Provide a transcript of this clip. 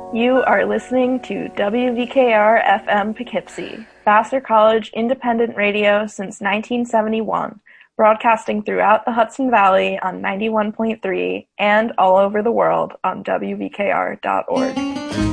You are listening to WVKR FM Poughkeepsie, Vassar College independent radio since 1971, broadcasting throughout the Hudson Valley on 91.3 and all over the world on WVKR.org.